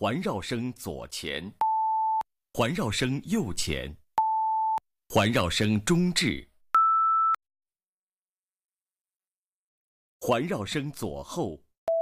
环绕声左前，环绕声右前，环绕声中置，环绕声左后，